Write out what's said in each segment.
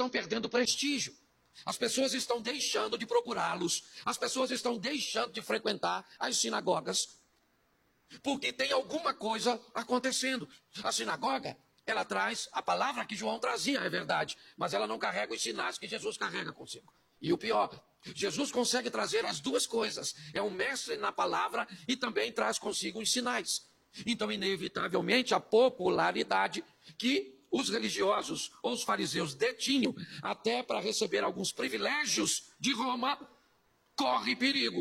estão perdendo prestígio. As pessoas estão deixando de procurá-los. As pessoas estão deixando de frequentar as sinagogas. Porque tem alguma coisa acontecendo. A sinagoga, ela traz a palavra que João trazia, é verdade. Mas ela não carrega os sinais que Jesus carrega consigo. E o pior, Jesus consegue trazer as duas coisas. É um mestre na palavra e também traz consigo os sinais. Então, inevitavelmente, a popularidade que os religiosos ou os fariseus detinham até para receber alguns privilégios de Roma, corre perigo.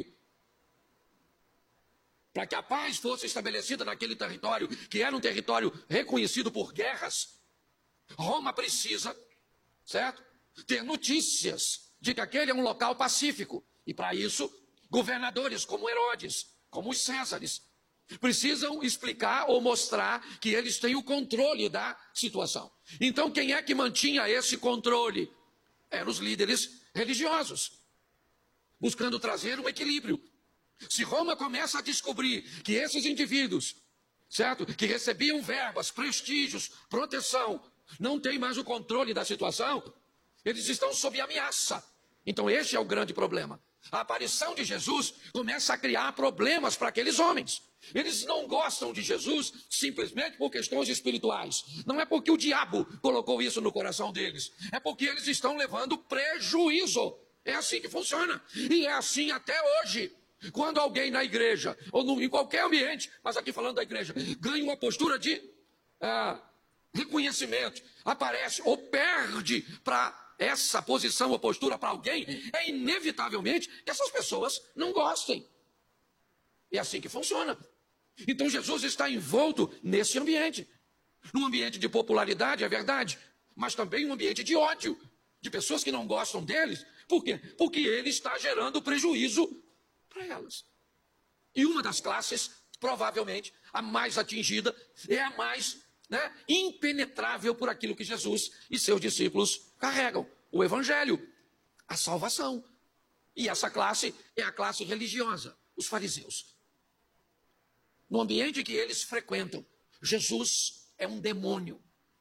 Para que a paz fosse estabelecida naquele território, que era um território reconhecido por guerras, Roma precisa, certo, ter notícias de que aquele é um local pacífico. E para isso, governadores como Herodes, como os Césares, precisam explicar ou mostrar que eles têm o controle da situação. Então, quem é que mantinha esse controle? Eram os líderes religiosos, buscando trazer um equilíbrio. Se Roma começa a descobrir que esses indivíduos, certo, que recebiam verbas, prestígios, proteção, não têm mais o controle da situação, eles estão sob ameaça. Então, este é o grande problema. A aparição de Jesus começa a criar problemas para aqueles homens. Eles não gostam de Jesus simplesmente por questões espirituais. Não é porque o diabo colocou isso no coração deles. É porque eles estão levando prejuízo. É assim que funciona. E é assim até hoje. Quando alguém na igreja, ou em qualquer ambiente, mas aqui falando da igreja, ganha uma postura de reconhecimento, aparece ou perde para essa posição ou postura para alguém, é inevitavelmente que essas pessoas não gostem. É assim que funciona. Então Jesus está envolto nesse ambiente. Num ambiente de popularidade, é verdade, mas também um ambiente de ódio, de pessoas que não gostam deles. Por quê? Porque ele está gerando prejuízo para elas. E uma das classes, provavelmente, a mais atingida, é a mais impenetrável por aquilo que Jesus e seus discípulos carregam. O Evangelho, a salvação. E essa classe é a classe religiosa, os fariseus. No ambiente que eles frequentam, Jesus é um demônio.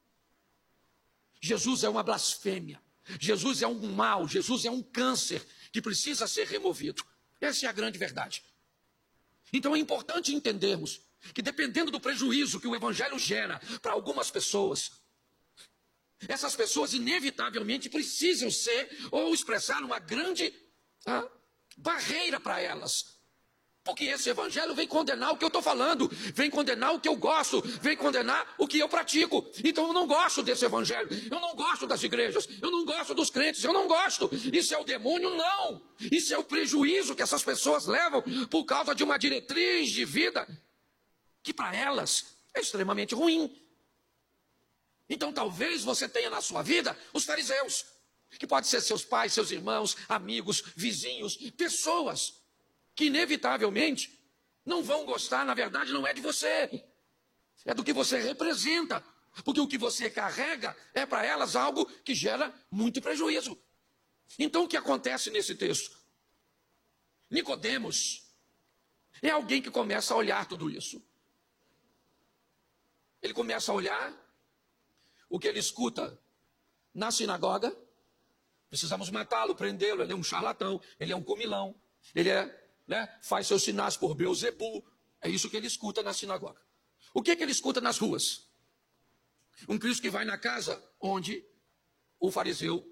Jesus é uma blasfêmia. Jesus é um mal, Jesus é um câncer que precisa ser removido. Essa é a grande verdade. Então é importante entendermos que dependendo do prejuízo que o Evangelho gera para algumas pessoas, essas pessoas inevitavelmente precisam ser ou expressar uma grande barreira para elas. Porque esse evangelho vem condenar o que eu estou falando, vem condenar o que eu gosto, vem condenar o que eu pratico. Então eu não gosto desse evangelho, eu não gosto das igrejas, eu não gosto dos crentes, eu não gosto. Isso é o demônio? Não. Isso é o prejuízo que essas pessoas levam por causa de uma diretriz de vida que para elas é extremamente ruim. Então talvez você tenha na sua vida os fariseus, que pode ser seus pais, seus irmãos, amigos, vizinhos, pessoas que inevitavelmente não vão gostar, na verdade não é de você, é do que você representa, porque o que você carrega é para elas algo que gera muito prejuízo. Então o que acontece nesse texto? Nicodemos é alguém que começa a olhar tudo isso. Ele começa a olhar o que ele escuta na sinagoga. Precisamos matá-lo, prendê-lo, ele é um charlatão, ele é um comilão, ele faz seus sinais por Beelzebu. É isso que ele escuta na sinagoga. O que ele escuta nas ruas? Um Cristo que vai na casa onde o fariseu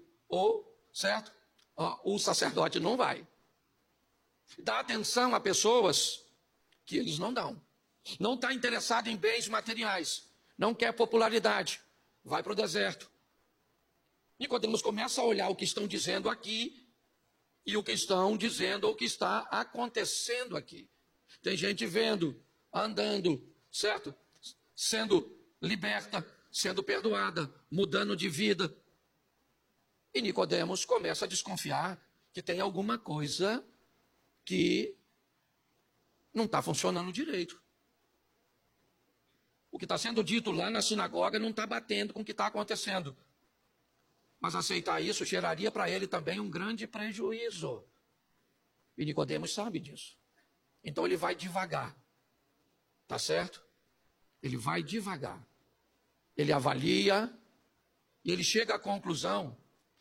o sacerdote não vai. Dá atenção a pessoas que eles não dão. Não está interessado em bens materiais, não quer popularidade, vai para o deserto. Nicodemos começa a olhar o que estão dizendo aqui e o que estão dizendo, o que está acontecendo aqui. Tem gente vendo, andando, certo? Sendo liberta, sendo perdoada, mudando de vida. E Nicodemos começa a desconfiar que tem alguma coisa que não está funcionando direito. O que está sendo dito lá na sinagoga não está batendo com o que está acontecendo. Mas aceitar isso geraria para ele também um grande prejuízo. E Nicodemos sabe disso. Então ele vai devagar. Tá certo? Ele vai devagar. Ele avalia e ele chega à conclusão